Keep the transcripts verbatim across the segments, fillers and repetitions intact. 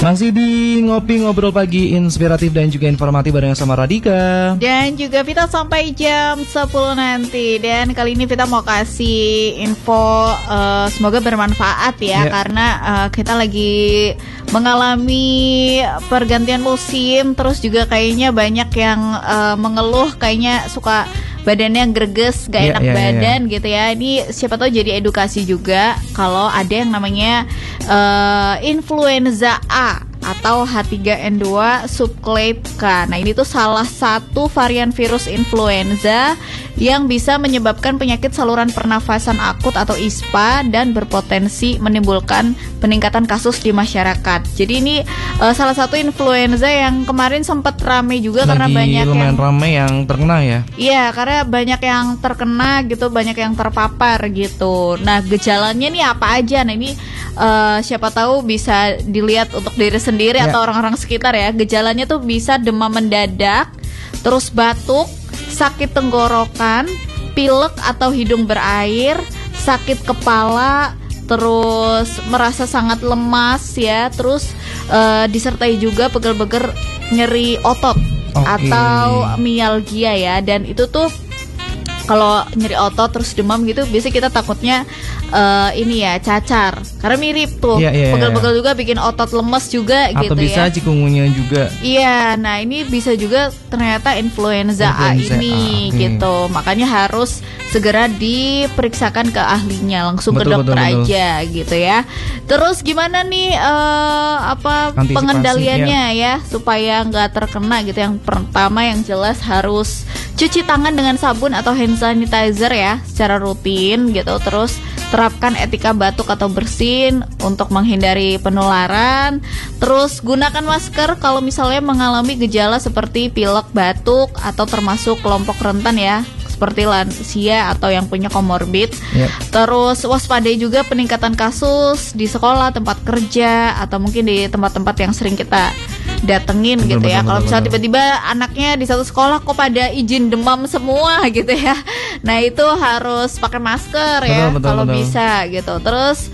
Masih di Ngopi Ngobrol Pagi, inspiratif dan juga informatif bareng sama Radika dan juga Vita sampai jam sepuluh nanti. Dan kali ini Vita mau kasih info, uh, semoga bermanfaat ya, yeah. Karena uh, kita lagi mengalami pergantian musim. Terus juga kayaknya banyak yang uh, mengeluh, kayaknya suka badannya greges, gak enak yeah, yeah, badan yeah. gitu ya. Ini siapa tahu jadi edukasi juga kalau ada yang namanya uh, influenza A atau H tiga N dua subclade K. Nah, ini tuh salah satu varian virus influenza yang bisa menyebabkan penyakit saluran pernafasan akut atau I S P A dan berpotensi menimbulkan peningkatan kasus di masyarakat. Jadi ini uh, salah satu influenza yang kemarin sempat rame juga. Lagi karena banyak lumayan yang rame yang terkena ya. Iya, karena banyak yang terkena gitu, banyak yang terpapar gitu. Nah, gejalanya nih apa aja? Nah, ini uh, siapa tahu bisa dilihat untuk diri sendiri sendiri ya. Atau orang-orang sekitar ya. Gejalanya tuh bisa demam mendadak, terus batuk, sakit tenggorokan, pilek atau hidung berair, sakit kepala, terus merasa sangat lemas ya, terus uh, disertai juga pegel-pegel nyeri otot okay. atau mialgia ya. Dan itu tuh kalau nyeri otot terus demam gitu, biasanya kita takutnya uh, ini ya cacar, karena mirip tuh yeah, yeah, pegel-pegel yeah. juga bikin otot lemes juga atau gitu bisa ya. cikungunya juga. Iya, nah ini bisa juga ternyata influenza, influenza A ini A, okay. gitu. Makanya harus segera diperiksakan ke ahlinya, langsung betul, ke dokter betul, betul. aja gitu ya. Terus gimana nih uh, apa pengendaliannya ya. ya supaya nggak terkena gitu. Yang pertama yang jelas harus cuci tangan dengan sabun atau hand sanitizer ya secara rutin gitu. Terus terapkan etika batuk atau bersin untuk menghindari penularan. Terus gunakan masker kalau misalnya mengalami gejala seperti pilek, batuk atau termasuk kelompok rentan ya, seperti lansia atau yang punya komorbid. Yep. Terus waspadai juga peningkatan kasus di sekolah, tempat kerja, atau mungkin di tempat-tempat yang sering kita datengin betul, gitu ya. Kalau misalnya tiba-tiba anaknya di satu sekolah kok pada izin demam semua gitu ya. Nah, itu harus pakai masker ya kalau bisa gitu. Terus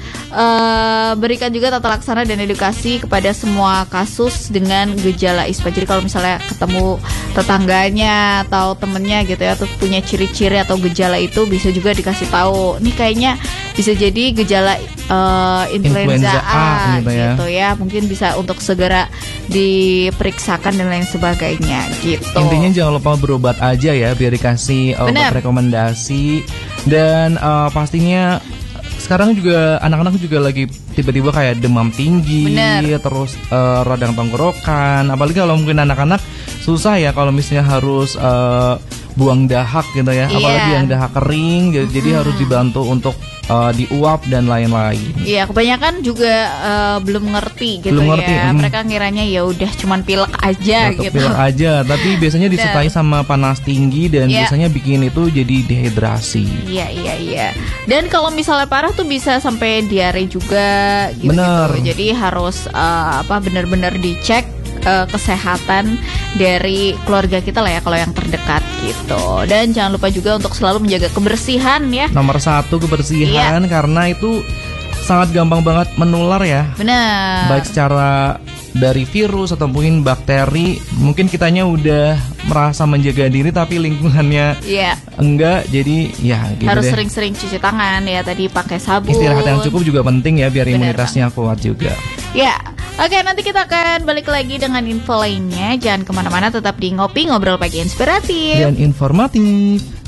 uh, berikan juga tata laksana dan edukasi kepada semua kasus dengan gejala I S P A. Jadi kalau misalnya ketemu tetangganya atau temennya gitu ya, terus punya ciri-ciri atau gejala itu, bisa juga dikasih tahu. Nih kayaknya bisa jadi gejala uh, influenza, influenza A, A gitu, ya. gitu ya. Mungkin bisa untuk segera diperiksakan dan lain sebagainya gitu. Intinya jangan lupa berobat aja ya, biar dikasih uh, obat rekomendasi. Dan uh, pastinya sekarang juga anak-anak juga lagi tiba-tiba kayak demam tinggi. Bener. Terus uh, radang tenggorokan. Apalagi kalau mungkin anak-anak susah ya kalau misalnya harus uh, buang dahak gitu ya, yeah. apalagi yang dahak kering, jadi, hmm. jadi harus dibantu untuk uh, diuap dan lain-lain. Iya, yeah, kebanyakan juga uh, belum ngerti gitu belum ngerti, ya. Mm. Mereka ngiranya ya udah cuman pilek aja Batuk gitu. Pilek aja, tapi biasanya disertai sama panas tinggi dan yeah. biasanya bikin itu jadi dehidrasi. Iya, yeah, iya, yeah, iya. Yeah. Dan kalau misalnya parah tuh bisa sampai diare juga gitu. Bener. gitu. Jadi harus uh, apa benar-benar dicek uh, kesehatan dari keluarga kita lah ya, kalau yang terdekat gitu. Dan jangan lupa juga untuk selalu menjaga kebersihan ya. Nomor satu kebersihan, iya. karena itu sangat gampang banget menular ya. Benar. Baik secara dari virus atau mungkin bakteri. Mungkin kitanya udah merasa menjaga diri tapi lingkungannya iya. enggak. Jadi ya gitu harus deh. Sering-sering cuci tangan ya, tadi pakai sabun. Istirahat yang cukup juga penting ya, biar Bener imunitasnya bang. kuat juga. Ya. Oke, nanti kita akan balik lagi dengan info lainnya. Jangan kemana-mana, tetap di Ngopi Ngobrol Pagi Inspiratif dan informatif.